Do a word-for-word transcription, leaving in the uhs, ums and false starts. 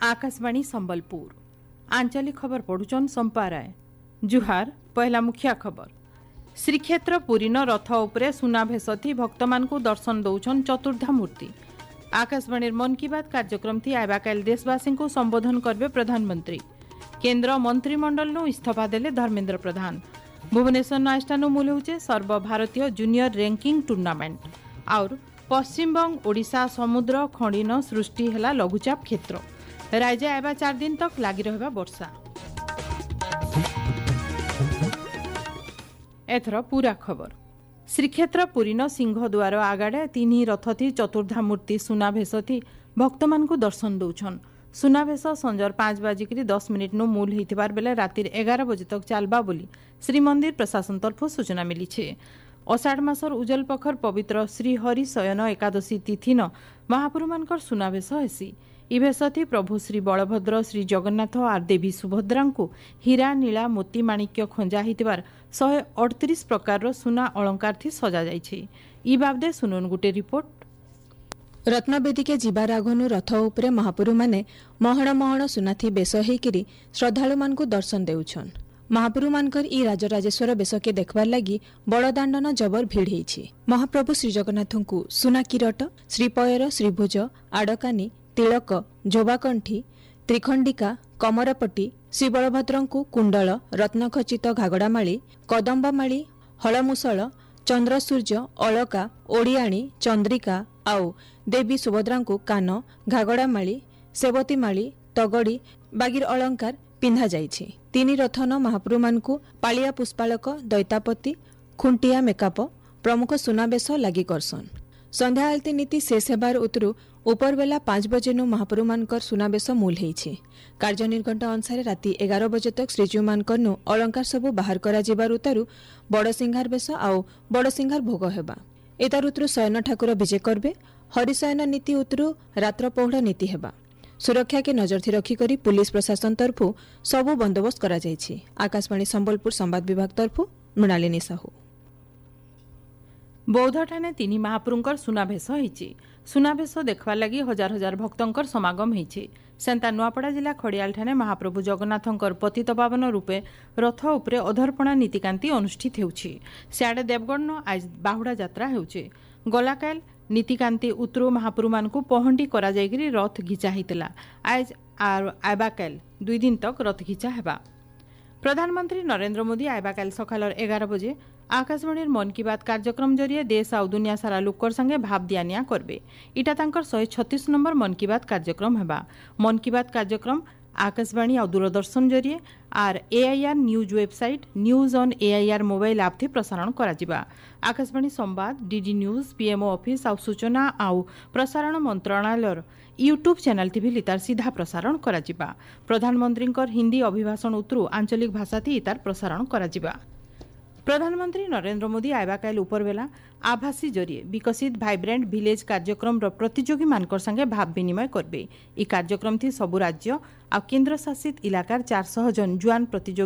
आकाशवाणी संबलपुर आंचलिक खबर पढ़ुचन संपा राय। जुहार पहला मुखिया खबर। श्रीक्षेत्र पुरीन रथ उपरे सुनाभेश थी भक्त मानकु दर्शन दौछन चतुर्धा मूर्ति। आकाशवाणी मन की बात कार्यक्रम थी आइबा काल देशवासी को संबोधन करबे प्रधानमंत्री। केन्द्र मंत्रिमंडल इस्तीफा देले धर्मेन्द्र प्रधान। भुवनेश्वर नाइस्टानु मूल होचे सर्वभारतीय जूनियर रैंकिंग टूर्नामेंट। और पश्चिमबंग ओडिशा समुद्र खंडीन सृष्टि हेला लघुचाप क्षेत्र। राज्य आइबा चार दिन तक लगी रहिबा वर्षा। एथर पूरा खबर। श्रीक्षेत्र पुरीन सिंहद्वार आगाड़े तीन रथ थी चतुर्धा मूर्ति सुनाभेश थी भक्त मानकु दर्शन दौछन। सुनाभेश संजर पांच बाजिक दस मिनिट नु मूल होइथिबार बेले रातिर एगार बजे तक चलबा बोली श्रीमंदिर प्रशासन तरफ सूचना मिली छे। अषाढ़ मासर उजल पखर पवित्र श्री हरि शयन एकादशी तिथि न महाप्रभु मानकर सुनाभेश हेसी। इभेश थी प्रभु श्री बलभद्र श्री जगन्नाथ और देवी सुभद्रा को हीरा नीला मोती माणिक्य खंजा हितबार शहे अड़तीस प्रकार सुना अलंकार थी सजा जाइछे। ई बाबदे सुनुन गुटे रिपोर्ट। रत्नवेदी के जीवार आगनु रथ उपरे महाप्रभु माने महण महण सुनाथी बेश होइकिरी श्रद्धालु मानकु दर्शन देउछन। महाप्रभु मानकर ई राजराजेश्वर बेश के देखबार लगी बड़दाण्डन जबर भीड़ होइछि। महाप्रभु श्री जगन्नाथଙ୍କୁ सुना किरट श्रीपयर श्रीभुज आडकानी तिलक जोबाकंठी त्रिखंडिका कमरपट्टी श्री बलभद्रଙ୍କୁ कुंडल रत्नखचित घागड़ामाली कदम्बमाली हलमुसल चंद्रसूर्य अलका ओडियाणी चंद्रिका आउ देवी सुभद्राଙ୍କୁ कान घागड़ामाली सेवतीमाली तगड़ी बागिर अलंकार पिंधा जाइछि। तीन रथन महाप्रभु मानकु पालिया पुष्पालक दैतापति खुंटिया मेकाप प्रमुख सुनाबेश लगी करसन। संध्या आलती नीति शेष हेबार उतरु उपरबेला पांच बजे नु महाप्रभु मानकर सुनाबेश मूल होइछि। कार्य निर्घंट अनुसार राति एगार बजे तक श्रीजीव मानकर नु अलंकार सबु बाहर करा जिबार उतारु बड़ सिंहार बेश आउ बड़ सिंहार भोग हेबा। एतार उतरु शयन ठाकुर विजय करबे। हरिशयन नीति उतरु रात्र पौढ़ नीति हेबा। सुरक्षा के नजर थी रखी करी पुलिस प्रशासन तरफु सबु बंदोबस्त करा जाइछि। आकाशवाणी संबलपुर संवाद विभाग तरफु मृणालिनी साहू। बौद्ध ठाणे तीन महाप्रभुंकर सुनाभेश होइछि। सुनाभेश देखवा लगी हजार हजार भक्तंकर समागम होइछि। सेंता नुआपड़ा जिला खड़ियाल ठाणे महाप्रभु जगन्नाथंकर पतित पावन रूपे रथ उपरे अधर्पणा नीतिकांति अनुष्ठित हेउछि। सियाडे देवगढ़ आज बाहुड़ा यात्रा हेउछि। गलाकाल नीतिकांति उतरु महाप्रभु मानकु पहंडी करा जायगिरी रथ घिचा हितला। आज आइबाकाल दुई दिन तक रथ घिचा हेबा। प्रधानमंत्री नरेंद्र मोदी आइबाकाल सकाल एगार बजे आकाशवाणी मन की बात कार्यक्रम जरिए देश आउ दुनिया सारा लोकर संगे भाव दियानिया करबे। इटा तांकर शहे छत्तीस नंबर मन की बात कार्यक्रम हेबा। मन की बात कार्यक्रम आकाशवाणी और दूरदर्शन जरिए are AIR news website news on AIR mobile app थी प्रसारण करा जिबा। आकाशवाणी संवाद डीडी न्यूज पीएमओ ऑफिस आउ सूचना आउ प्रसारण मंत्रणालय यूट्यूब चैनल थी भी लितार सीधा प्रसारण करा जिबा। प्रधानमंत्री हिंदी अभिभाषण उतरु आंचलिक भाषा थी इतार प्रसारण करा जिबा। प्रधानमंत्री नरेंद्र मोदी आइबाकाल उपरबेला आभासी जरिए विकसित भाइब्रेंट विलेज कार्यक्रम प्रतियोगी मानकर संगे भाव विनिमय करबे। ई कार्यक्रम थी सबु राज्य आ केन्द्र शासित इलाकार चार सौ जन जुआन प्रतियोगी